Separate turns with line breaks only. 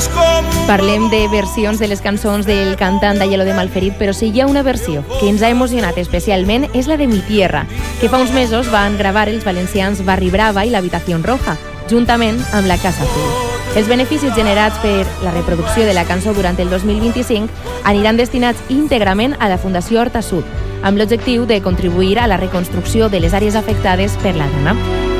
Parlem de versions de les cançons del cantant d'Aielo de Malferit, però si hi ha una versió que ens ha emocionat especialment és la de Mi Tierra, que fa uns mesos van gravar els valencians Barri Brava i l'Habitación Roja, juntament amb la Casa Azul. Els beneficis generats per la reproducció de la cançó durant el 2025 aniran destinats íntegrament a la Fundació Horta Sud, amb l'objectiu de contribuir a la reconstrucció de les àrees afectades per la dana.